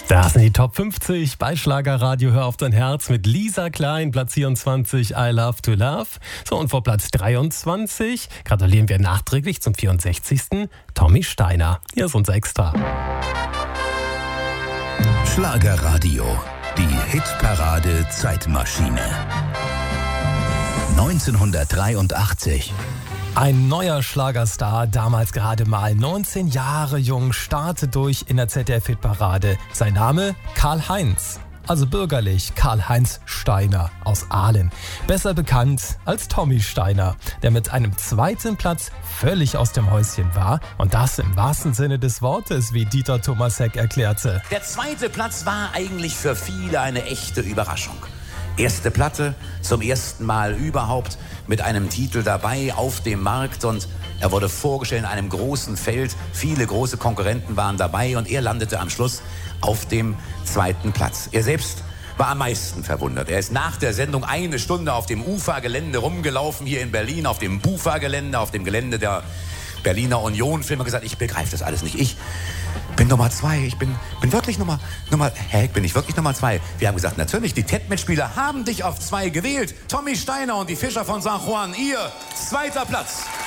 Das sind die Top 50 bei Schlagerradio Hör auf dein Herz mit Lisa Klein, Platz 24, I Love to Love. So, und vor Platz 23 gratulieren wir nachträglich zum 64. Tommy Steiner. Hier ist unser Extra. Schlagerradio, die Hitparade Zeitmaschine. 1983. Ein neuer Schlagerstar, damals gerade mal 19 Jahre jung, startet durch in der ZDF-Hitparade. Sein Name Karl-Heinz, also bürgerlich Karl-Heinz Steiner aus Aalen. Besser bekannt als Tommy Steiner, der mit einem zweiten Platz völlig aus dem Häuschen war. Und das im wahrsten Sinne des Wortes, wie Dieter Thomasek erklärte. Der zweite Platz war eigentlich für viele eine echte Überraschung. Erste Platte, zum ersten Mal überhaupt mit einem Titel dabei auf dem Markt und er wurde vorgestellt in einem großen Feld. Viele große Konkurrenten waren dabei und er landete am Schluss auf dem zweiten Platz. Er selbst war am meisten verwundert. Er ist nach der Sendung eine Stunde auf dem UFA-Gelände rumgelaufen, hier in Berlin, auf dem BUFA-Gelände, auf dem Gelände der Berliner Union-Filme, gesagt, ich begreife das alles nicht. Ich bin Nummer 2, ich bin wirklich Nummer, bin ich wirklich Nummer 2? Wir haben gesagt, natürlich, die TED-Mitspieler haben dich auf 2 gewählt. Tommy Steiner und die Fischer von San Juan, ihr zweiter Platz.